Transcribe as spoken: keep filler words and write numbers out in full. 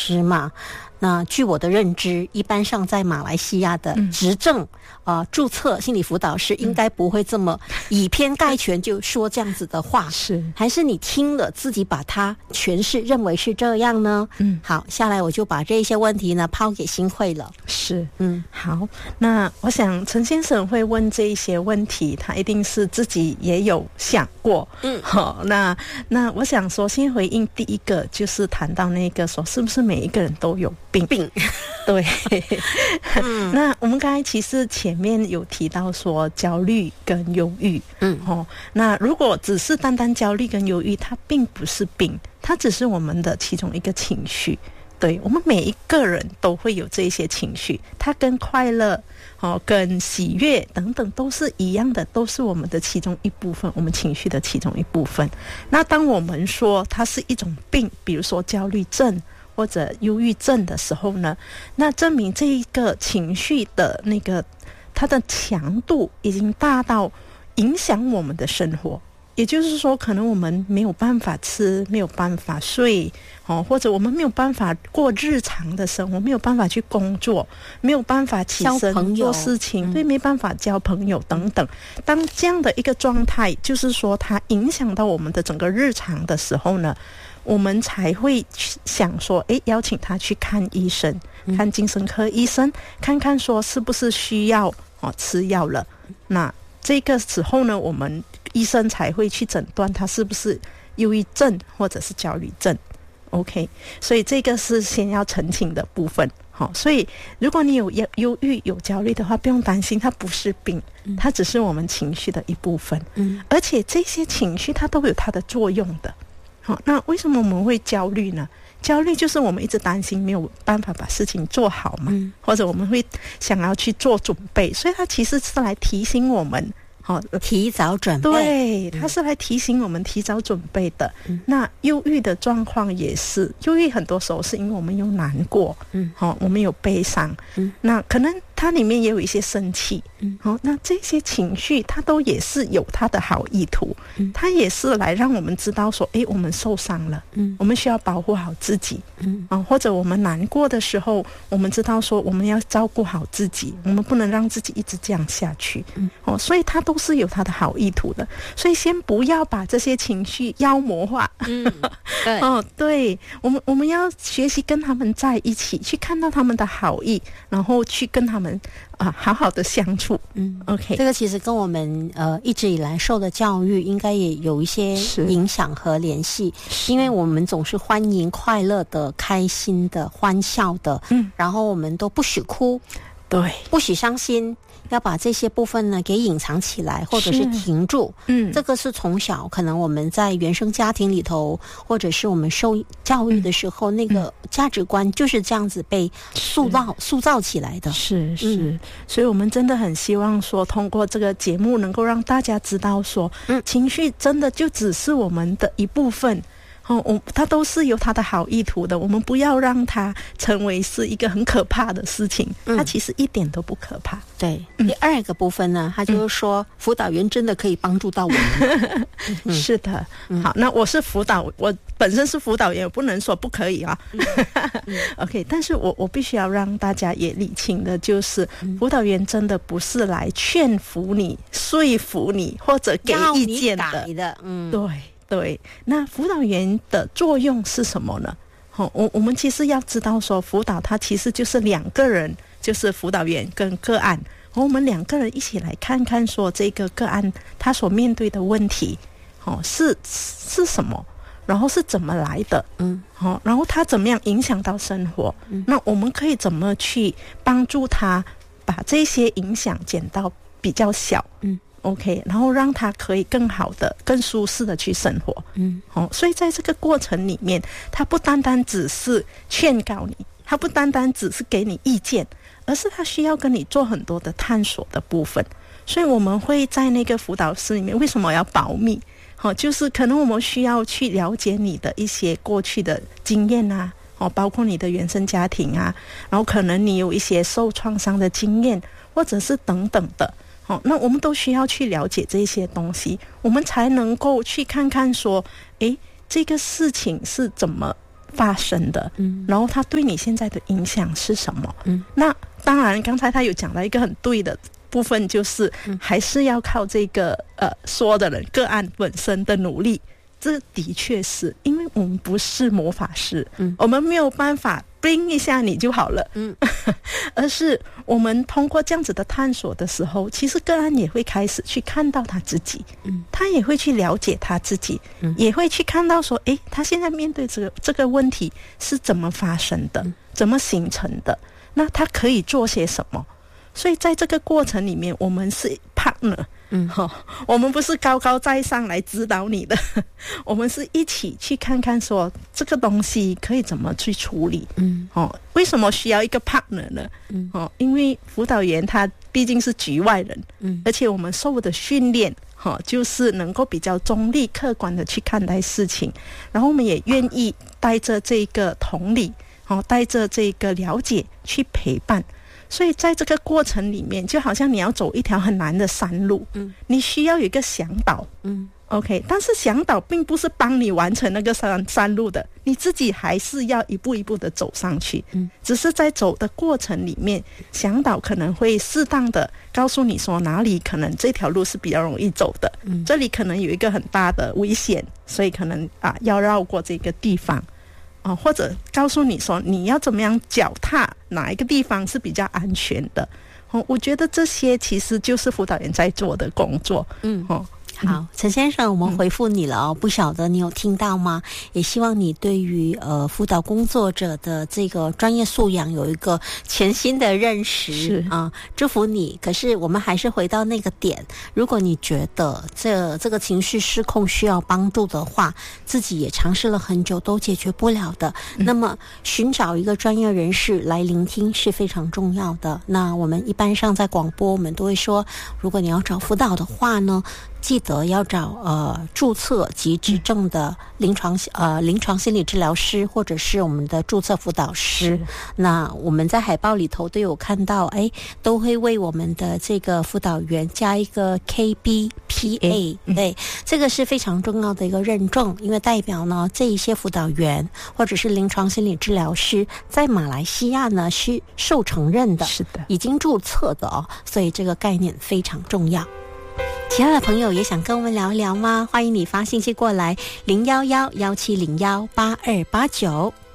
师嘛。那据我的认知，一般上在马来西亚的执政啊、嗯呃、注册心理辅导师应该不会这么以偏概全就说这样子的话， 是还是你听了自己把它诠释认为是这样呢？嗯，好，下来我就把这些问题呢抛给新慧了。 是，嗯，好，那我想陈先生会问这一些问题，他一定是自己也有想过，嗯，好，那那我想说先回应第一个，就是谈到那个说是不是每一个人都有病病对、嗯、那我们刚才其实前面有提到说焦虑跟忧郁，嗯，哦，那如果只是单单焦虑跟忧郁，它并不是病，它只是我们的其中一个情绪。对，我们每一个人都会有这些情绪，它跟快乐、哦、跟喜悦等等都是一样的，都是我们的其中一部分，我们情绪的其中一部分。那当我们说它是一种病，比如说焦虑症或者忧郁症的时候呢，那证明这一个情绪的那个它的强度已经大到影响我们的生活。也就是说，可能我们没有办法吃，没有办法睡，哦，或者我们没有办法过日常的生活，没有办法去工作，没有办法起身做事情，对，没办法交朋友等等。当这样的一个状态，就是说它影响到我们的整个日常的时候呢，我们才会想说，诶，邀请他去看医生，看精神科医生，看看说是不是需要哦吃药了。那这个时候呢，我们医生才会去诊断他是不是忧郁症或者是焦虑症。 OK， 所以这个是先要澄清的部分。好，所以如果你有忧郁有焦虑的话，不用担心，它不是病，它只是我们情绪的一部分。嗯，而且这些情绪它都有它的作用的。好，那为什么我们会焦虑呢？焦虑就是我们一直担心没有办法把事情做好嘛，嗯、或者我们会想要去做准备，所以它其实是来提醒我们，哦， 提早准备。 对，它是来提醒我们提早准备的。嗯、那忧郁的状况也是，忧郁很多时候是因为我们有难过，嗯，好、哦，我们有悲伤，嗯，那可能它里面也有一些生气，嗯，好、哦，那这些情绪它都也是有它的好意图，嗯，它也是来让我们知道说，诶，我们受伤了，嗯，我们需要保护好自己，嗯，啊，或者我们难过的时候，我们知道说我们要照顾好自己，我们不能让自己一直这样下去，嗯，哦，所以它都是有它的好意图的，所以先不要把这些情绪妖魔化，嗯，对，哦，对，我们我们要学习跟他们在一起，去看到他们的好意，然后去跟他们啊，好好的相处。嗯 ，OK， 这个其实跟我们呃一直以来受的教育应该也有一些影响和联系，因为我们总是欢迎快乐的、开心的、欢笑的，嗯，然后我们都不许哭， 对， 不许伤心。要把这些部分呢给隐藏起来，或者是停住。嗯，这个是从小可能我们在原生家庭里头，或者是我们受教育的时候，嗯、那个价值观就是这样子被塑造塑造起来的。 是是、嗯，所以我们真的很希望说，通过这个节目能够让大家知道说，嗯，情绪真的就只是我们的一部分。哦，我它都是有它的好意图的，我们不要让它成为是一个很可怕的事情，它其实一点都不可怕。 对，嗯、第二个部分呢，他就是说、嗯、辅导员真的可以帮助到我们。 嗯、是的，好，那我是辅导，我本身是辅导员，我不能说不可以啊。嗯、OK， 但是我我必须要让大家也理清的就是，嗯、辅导员真的不是来劝服你、说服你或者给意见的。 的嗯， 对。对，那辅导员的作用是什么呢？哦、我我们其实要知道说，辅导它其实就是两个人，就是辅导员跟个案，我们两个人一起来看看说这个个案他所面对的问题，哦，是是什么，然后是怎么来的，嗯，哦，然后他怎么样影响到生活，嗯，那我们可以怎么去帮助他把这些影响减到比较小，嗯。OK， 然后让他可以更好的、更舒适的去生活。嗯，哦，所以在这个过程里面，他不单单只是劝告你，他不单单只是给你意见，而是他需要跟你做很多的探索的部分。所以我们会在那个辅导室里面，为什么要保密？哦，就是可能我们需要去了解你的一些过去的经验啊，哦，包括你的原生家庭啊，然后可能你有一些受创伤的经验，或者是等等的。哦，那我们都需要去了解这些东西，我们才能够去看看说，诶，这个事情是怎么发生的，嗯，然后它对你现在的影响是什么？嗯，那当然，刚才他有讲到一个很对的部分，就是还是要靠这个呃说的人个案本身的努力。这的确是因为我们不是魔法师，嗯，我们没有办法冰一下你就好了，嗯，而是我们通过这样子的探索的时候，其实个案也会开始去看到他自己，嗯，他也会去了解他自己，嗯，也会去看到说，诶，他现在面对这个这个问题是怎么发生的，嗯，怎么形成的，那他可以做些什么？所以在这个过程里面，我们是 partner。嗯，好、哦，我们不是高高在上来指导你的，我们是一起去看看说这个东西可以怎么去处理。嗯，哦，为什么需要一个 partner 呢？嗯，哦，因为辅导员他毕竟是局外人，嗯，而且我们受的训练，哈、哦，就是能够比较中立、客观的去看待事情，然后我们也愿意带着这个同理，哦，带着这个了解去陪伴。所以在这个过程里面，就好像你要走一条很难的山路，嗯，你需要有一个向导，嗯 ，OK， 但是向导并不是帮你完成那个山山路的，你自己还是要一步一步的走上去，嗯，只是在走的过程里面，向导可能会适当的告诉你说哪里可能这条路是比较容易走的，嗯，这里可能有一个很大的危险，所以可能啊要绕过这个地方。哦，或者告诉你说你要怎么样脚踏哪一个地方是比较安全的。哦，我觉得这些其实就是辅导员在做的工作。嗯，哦。 好，陈先生，我们回复你了哦，不晓得你有听到吗？也希望你对于呃辅导工作者的这个专业素养有一个全新的认识，是啊，祝福你。可是我们还是回到那个点，如果你觉得这这个情绪失控需要帮助的话，自己也尝试了很久都解决不了的，嗯、那么寻找一个专业人士来聆听是非常重要的。那我们一般上在广播，我们都会说，如果你要找辅导的话呢，记得要找呃注册及执证的临床呃临床心理治疗师，或者是我们的注册辅导师。那我们在海报里头都有看到，哎，都会为我们的这个辅导员加一个 K B P A， 对，这个是非常重要的一个认证，因为代表呢这一些辅导员或者是临床心理治疗师在马来西亚呢是受承认的， 是的， 已经注册的哦，所以这个概念非常重要。其他的朋友也想跟我们聊一聊吗？欢迎你发信息过来，零幺幺幺七零幺八二八九。